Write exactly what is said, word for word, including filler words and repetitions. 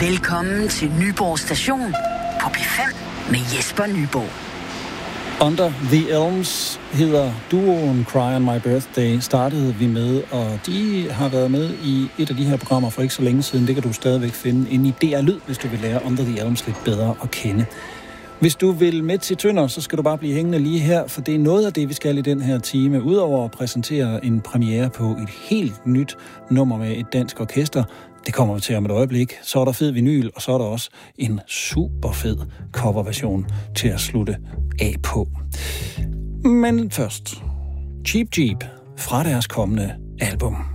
Velkommen til Nyborg Station på P fem med Jesper Nyborg. Under the Elms hedder duoen Cry on My Birthday, startede vi med, og de har været med i et af de her programmer for ikke så længe siden. Det kan du stadigvæk finde inde i D R Lyd, hvis du vil lære Under the Elms lidt bedre at kende. Hvis du vil med til Tønder, så skal du bare blive hængende lige her, for det er noget af det, vi skal i den her time. Udover at præsentere en premiere på et helt nyt nummer med et dansk orkester, det kommer vi til om et øjeblik, så er der fed vinyl, og så er der også en super fed coverversion til at slutte af på. Men først, Cheap Jeep fra deres kommende album.